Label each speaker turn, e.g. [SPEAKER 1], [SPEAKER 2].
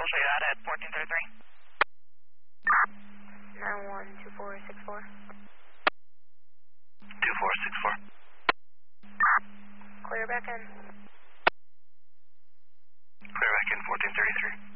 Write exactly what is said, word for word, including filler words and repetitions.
[SPEAKER 1] show you out at fourteen thirty-three.
[SPEAKER 2] nine one two four six four.
[SPEAKER 1] two four six four.
[SPEAKER 2] Clear back in.
[SPEAKER 1] Clear back in fourteen thirty-three.